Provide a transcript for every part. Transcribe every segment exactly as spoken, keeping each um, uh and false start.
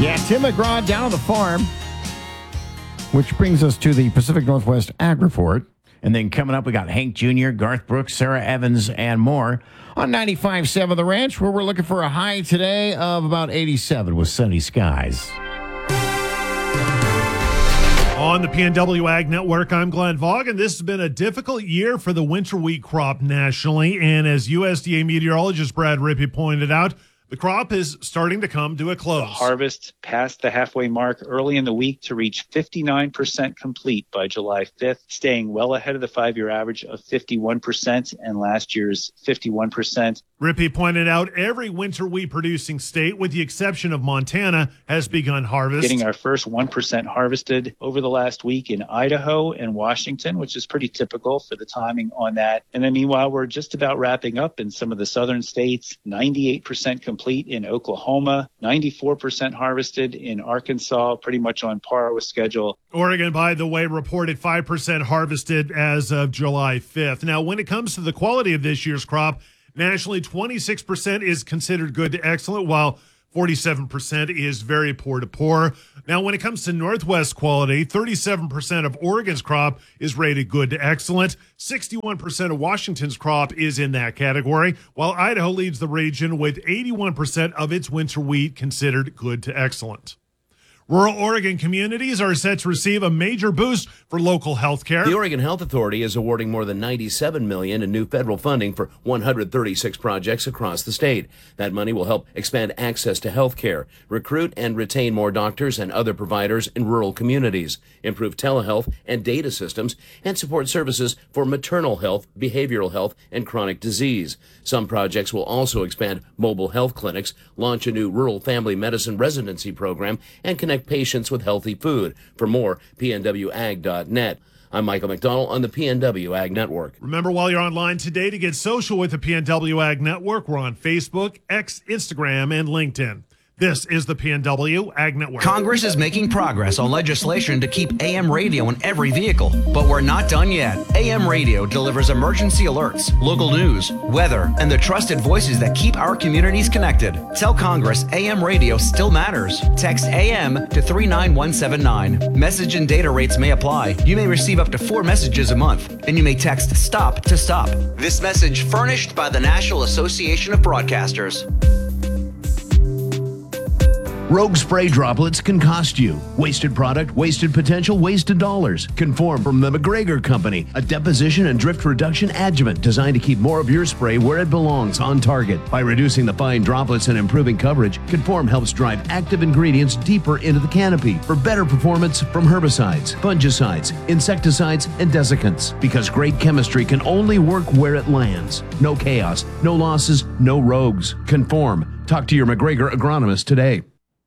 Yeah, Tim McGraw down on the farm, which brings us to the Pacific Northwest Ag Report. And then coming up, we got Hank Junior, Garth Brooks, Sarah Evans, and more on ninety-five point seven The Ranch, where we're looking for a high today of about eighty-seven with sunny skies. On the P N W Ag Network, I'm Glenn Vaughn, and this has been a difficult year for the winter wheat crop nationally. And as U S D A meteorologist Brad Rippey pointed out, the crop is starting to come to a close. The harvest passed the halfway mark early in the week to reach fifty-nine percent complete by July fifth, staying well ahead of the five-year average of fifty-one percent and last year's fifty-one percent. Rippey pointed out every winter wheat producing state, with the exception of Montana, has begun harvest. Getting our first one percent harvested over the last week in Idaho and Washington, which is pretty typical for the timing on that. And then meanwhile, we're just about wrapping up in some of the southern states, ninety-eight percent complete in Oklahoma, ninety-four percent harvested in Arkansas, pretty much on par with schedule. Oregon, by the way, reported five percent harvested as of July fifth. Now, when it comes to the quality of this year's crop, nationally, twenty-six percent is considered good to excellent, while forty-seven percent is very poor to poor. Now, when it comes to Northwest quality, thirty-seven percent of Oregon's crop is rated good to excellent. sixty-one percent of Washington's crop is in that category, while Idaho leads the region with eighty-one percent of its winter wheat considered good to excellent. Rural Oregon communities are set to receive a major boost for local health care. The Oregon Health Authority is awarding more than ninety-seven million dollars in new federal funding for one hundred thirty-six projects across the state. That money will help expand access to health care, recruit and retain more doctors and other providers in rural communities, improve telehealth and data systems, and support services for maternal health, behavioral health, and chronic disease. Some projects will also expand mobile health clinics, launch a new rural family medicine residency program, and connect patients with healthy food. For more, P N W ag dot net. I'm Michael McDonald on the P N W Ag Network. Remember, while you're online today, to get social with the P N W Ag Network, we're on Facebook, X, Instagram, and LinkedIn. This is the P N W Ag Network. Congress is making progress on legislation to keep A M radio in every vehicle, but we're not done yet. A M radio delivers emergency alerts, local news, weather, and the trusted voices that keep our communities connected. Tell Congress A M radio still matters. Text A M to three nine one seven nine. Message and data rates may apply. You may receive up to four messages a month, and you may text STOP to stop. This message furnished by the National Association of Broadcasters. Rogue spray droplets can cost you. Wasted product, wasted potential, wasted dollars. Conform from the McGregor Company, a deposition and drift reduction adjuvant designed to keep more of your spray where it belongs, on target. By reducing the fine droplets and improving coverage, Conform helps drive active ingredients deeper into the canopy for better performance from herbicides, fungicides, insecticides, and desiccants. Because great chemistry can only work where it lands. No chaos, no losses, no rogues. Conform. Talk to your McGregor agronomist today.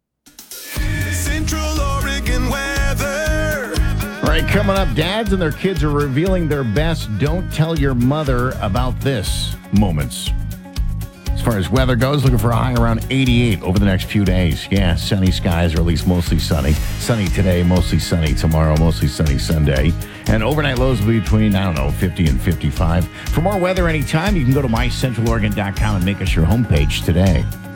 All right, coming up, dads and their kids are revealing their best "don't tell your mother about this" moments. As far as weather goes, looking for a high around eighty-eight over the next few days. Yeah, sunny skies, or at least mostly sunny. Sunny today, mostly sunny tomorrow, mostly sunny Sunday. And overnight lows will be between, I don't know, fifty and fifty-five. For more weather anytime, you can go to my central oregon dot com and make us your homepage today.